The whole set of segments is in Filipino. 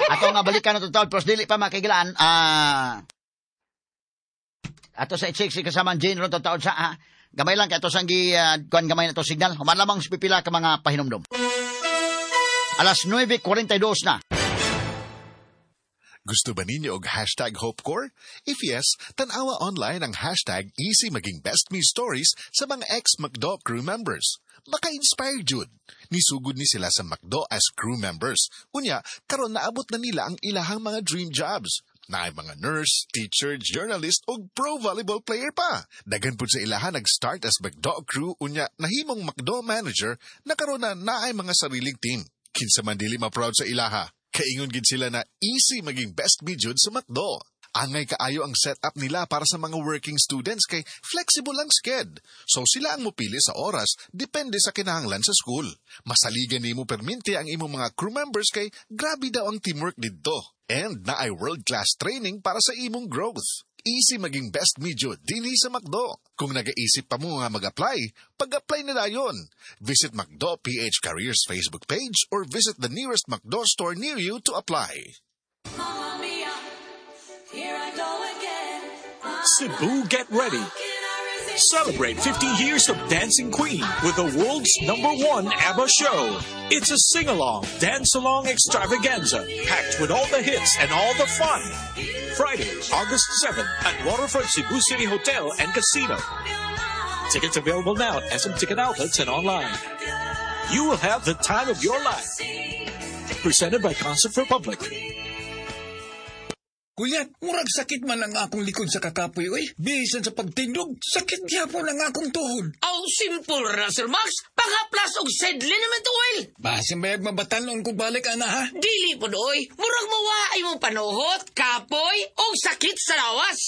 Ato nga balikan na taon, pero dili pa makigilaan. Ato sa i-check kasama ang Jane ron taon sa gamay lang kay ato sang kuan gamay na to signal. Human lamang pipila ka mga pahinomdom. Alas 9:42 na. Gusto ba ninyo og hashtag HopeCore? If yes, tanawa online ang hashtag easy maging best me stories sa mga ex-McDo crew members. Maka-inspire jud. Nisugod ni sila sa McDo as crew members. Unya, karon naabot na nila ang ilahang mga dream jobs. Naay mga nurse, teacher, journalist o pro volleyball player pa. Dagan pud sa ilahan nag-start as McDo crew unya nahimong McDo manager na karon na naay mga sariling team. Kinsa man dili ma-proud sa ilaha. Kaingon gid sila na easy maging best me jud sa McDo. Angay kaayo ang setup nila para sa mga working students kay flexible ang sked. So sila ang mupili sa oras depende sa kinahanglan sa school. Masaligan nimo perminti ang imong mga crew members kay grabe daw ang teamwork didto. And naay world-class training para sa imong growth. Easy maging best me jud dinhi sa McDo. Kung nagaisip pa mo nga mag-apply, pag-apply na dayon. Visit McDo PH Careers Facebook page or visit the nearest McDo store near you to apply. Mamma mia, here I go again. Cebu, get ready. Celebrate 50 years of Dancing Queen with the world's #1 ABBA show. It's a sing-along, dance-along extravaganza packed with all the hits and all the fun. Friday, August 7th at Waterfront Cebu City Hotel and Casino. Tickets available now at SM Ticket Outlets and online. You will have the time of your life. Presented by Concert for Public. Kuya, murag sakit man ang akong likod sa kakapoy, oy. Bisan sa pagtindog, sakit gyapon ang akong tuhod. Aw, simple ra, Sir Max. Pangaplas og sedlin naman to, oil. Basin bayag mabatanon ko balik, ana, ha? Dili po, oy. Murag mawaay mong panuhot, kapoy, og sakit sa lawas.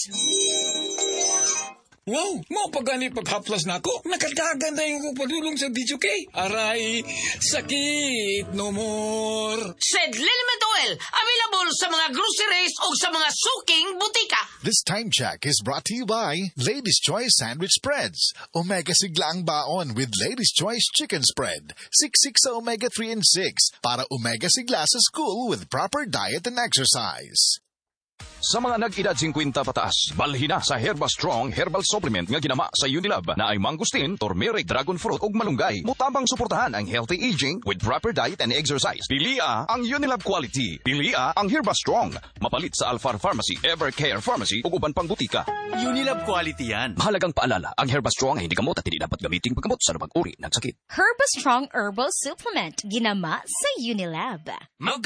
Wow, mo pagani paghaplas na ako. Nakadagan na yung padulong sa video kay. Aray, sakit, no more. Sedlin naman to, oil. Available sa mga groceries o sa mga suking butika. This time check is brought to you by Ladies' Choice Sandwich Spreads. Omega sigla ang baon with Ladies' Choice Chicken Spread. 6 sa Omega 3 and 6 para Omega sigla sa school with proper diet and exercise. Sa mga nag-edad 50 pataas, balhin na sa Herba Strong Herbal Supplement nga ginama sa Unilab na ay mangustin, turmeric, dragon fruit ug malunggay. Mutabang suportahan ang healthy aging with proper diet and exercise. Pilia ang Unilab quality. Pilia ang Herba Strong. Mapalit sa Alfar Pharmacy, Evercare Pharmacy ug uban pang butika. Unilab quality yan. Mahalagang paalala, ang Herba Strong ay hindi gamot at hindi dapat gamitin paggamot sa anumang uri ng sakit. Herba Strong Herbal Supplement ginama sa Unilab.